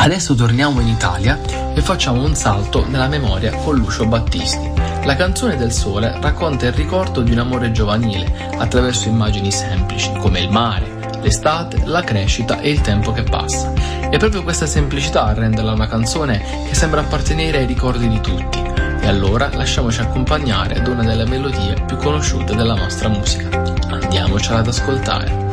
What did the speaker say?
Adesso torniamo in Italia e facciamo un salto nella memoria con Lucio Battisti. La canzone del sole racconta il ricordo di un amore giovanile attraverso immagini semplici come il mare, l'estate, la crescita e il tempo che passa. È proprio questa semplicità a renderla una canzone che sembra appartenere ai ricordi di tutti. E allora lasciamoci accompagnare ad una delle melodie più conosciute della nostra musica. Andiamocela ad ascoltare.